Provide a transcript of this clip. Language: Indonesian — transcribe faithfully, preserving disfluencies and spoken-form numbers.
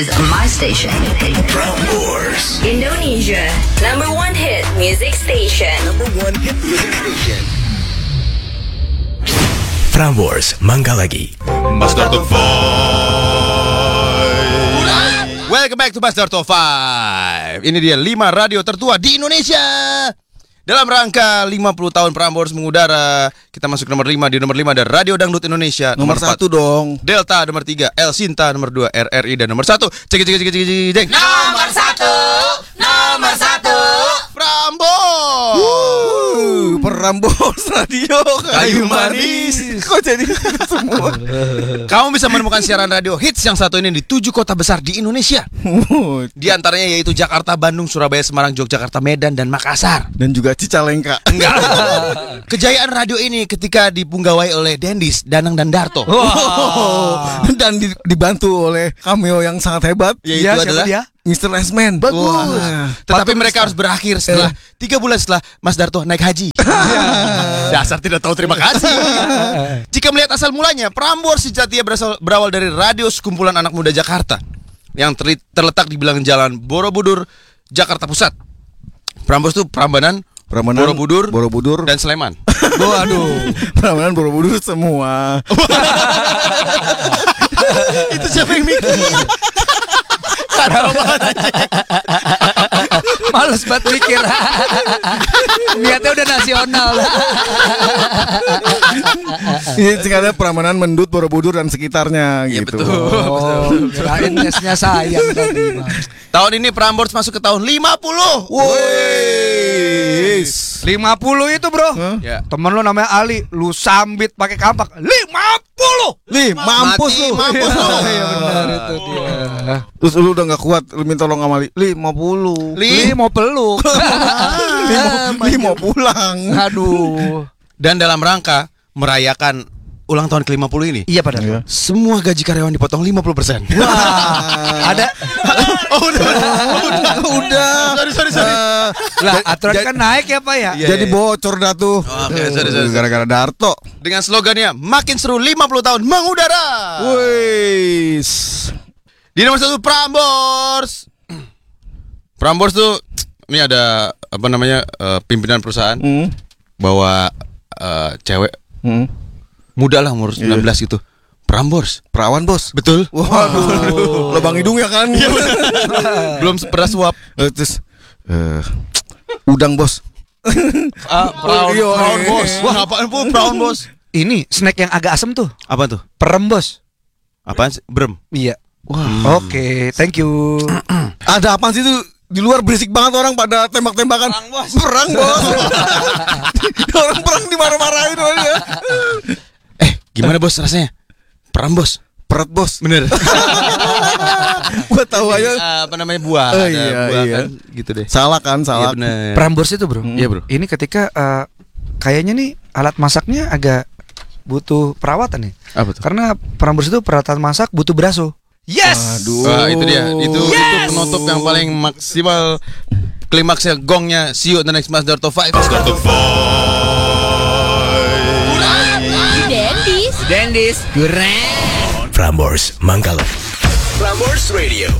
My station. Prambors, Indonesia number one hit music station. number one hit music station. Prambors, mangga lagi. Master Top five. Welcome back to Master Top five. Ini dia lima radio tertua di Indonesia. Dalam rangka lima puluh tahun Prambors mengudara, kita masuk nomor lima. Di nomor lima ada Radio Dangdut Indonesia. Nomor satu dong. Delta nomor tiga, El Sinta nomor dua, R R I dan nomor satu. Cek cek cek cek cek cek. Nomor satu, nomor satu. Prambors. Uh, Prambors radio kayu manis. Kok jadi semua? Kamu bisa menemukan siaran radio hits yang satu ini di tujuh kota besar di Indonesia. Di antaranya yaitu Jakarta, Bandung, Surabaya, Semarang, Yogyakarta, Medan dan Makassar. Dan juga Cicalengka. Enggak. Kejayaan radio ini ketika dipunggawai oleh Dendis, Danang dan Darto. Wow. Dan di- dibantu oleh cameo yang sangat hebat, Yaitu Ya, adalah siapa dia? mister Lesman. Bagus. Wah. Tetapi mereka harus berakhir setelah tiga bulan setelah Mas Darto naik haji. Dasar tidak tahu terima kasih. Jika melihat asal mulanya, Prambors sejatinya berasal berawal dari radio sekumpulan anak muda Jakarta yang terli- terletak di bilangan jalan Borobudur, Jakarta Pusat. Prambors itu Prambanan, Prambanan, Borobudur, Borobudur. dan Sleman. Waduh, Prambanan Borobudur semua. Itu siapa yang mikir? Males banget mikir. Niatnya udah nasional. Ini singkatnya Prambanan, Mendut, Borobudur dan sekitarnya Iya, gitu. betul. Oh, kirain nesnya sayang tadi, Mas. Tahun ini Prambors masuk ke tahun lima puluh. Wis. lima puluh itu, Bro. Hah? Ya. Temen lu namanya Ali, lu sambit pakai kampak. lima puluh. Nih, mampus Mati, lu. mampus lu. Iya benar itu dia. Terus lu udah gak kuat, lu minta tolong sama Li. lima puluh. Li mau peluk. Li mau, Li mau pulang. Aduh. Dan dalam rangka merayakan ulang tahun ke lima puluh ini, Iya padahal. Iya. semua gaji karyawan dipotong lima puluh persen. Ada Oh udah, udah, Udah. Sorry, sorry, sorry. lah aturan kan naik ya Pak ya. Iya, Jadi iya. bocor dah tuh. Oke, sorry, sorry, sorry. Gara-gara Darto. Dengan slogannya makin seru lima puluh tahun mengudara. Wis. Di nomor satu Prambors. Prambors tuh ini ada apa namanya eh, pimpinan perusahaan Hmm. bawa eh, cewek Hmm. muda lah umur sembilan belas gitu. Prambors. Perawan, Bos. Betul. Waduh. Lubang hidung ya kan? Belum pernah suap. Eh, Terus eh, udang, Bos. Ah, Prawn, Iya, Prawn iya. Bos. Wah, apaan pun Prawn Bos. Ini snack yang agak asem tuh. Apa tuh? Perem, Bos. Apaan sih? Brem. Iya. Wah. Oke, thank you. Ada apaan sih tuh? Di luar berisik banget orang pada tembak-tembakan. Perang, Bos. Perang, Bos. Orang perang dimarah-marahin orangnya. Eh, gimana Bos rasanya? Prambors. Perut, Bos. Bener. Gua tahu aja. Eh, apa namanya buah? Oh, ada iya, buah iya. kan gitu deh. Salah kan, Iya salah. bener. Prambors itu, Bro. Iya, Bro. Ini ketika eh, kayaknya nih alat masaknya agak butuh perawatan nih. Apa tuh? Karena Prambors itu peralatan masak butuh beraso. Yes. Aduh. Wah, itu dia. Itu itu Yes! penutup yang paling maksimal. Klimaksnya gongnya. See you at the next Master Top five. Top five. Dendis. Dendis. Prambors, mangga lagi. Prambors Radio.